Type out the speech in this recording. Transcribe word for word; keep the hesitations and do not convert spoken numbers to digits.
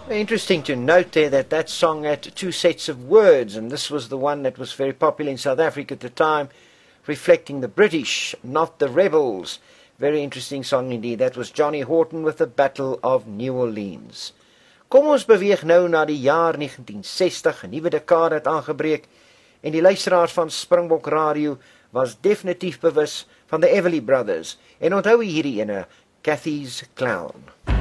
Interesting to note there that that song had two sets of words, and this was the one that was very popular in South Africa at the time, reflecting the British, not the rebels. Very interesting song indeed. That was Johnny Horton with the Battle of New Orleans. Kom ons beweeg nou na die jaar negentien sestig, 'n nuwe dekade het aangebreek, en die luisteraars van Springbok Radio was definitief bewus van the Everly Brothers, en onthou hierdie ene, Cathy's Clown.